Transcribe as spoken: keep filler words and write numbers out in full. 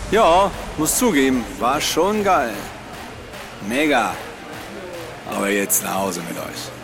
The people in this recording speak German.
Ja, muss zugeben, war schon geil. Mega. Aber jetzt nach Hause mit euch.